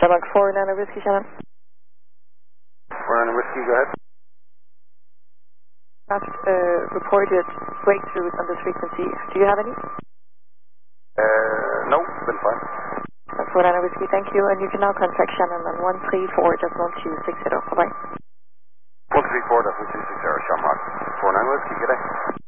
Denmark 4 Nano Whiskey, Shannon. 4 Nano Whiskey, go ahead. Reported breakthroughs on this frequency. Do you have any? No, been fine. That's 4 Nano Whiskey, thank you. And you can now contact Shannon on 134.1260. Bye-bye. 134.1260, Shamrock. 4 Nano Whiskey, good day.